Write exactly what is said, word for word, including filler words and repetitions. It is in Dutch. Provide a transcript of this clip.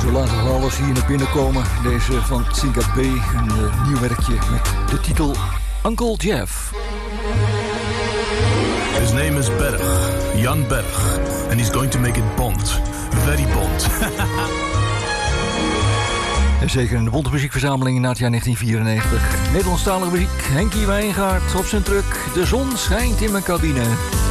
We laten alles hier naar binnen komen. Deze van Syncope, een uh, nieuw werkje met de titel Uncle Jeff. His name is Berg, Jan Berg, and he's going to make it Bond. Very Bond. En zeker in de bonte muziekverzameling na het jaar negentien vierennegentig. Nederlandstalige muziek, Henkie Wijngaard op zijn truck. De zon schijnt in mijn cabine.